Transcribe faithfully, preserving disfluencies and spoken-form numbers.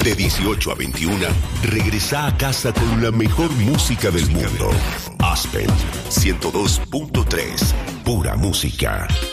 De dieciocho a veintiuna, regresa a casa con la mejor música del mundo. Aspen ciento dos punto tres, pura música.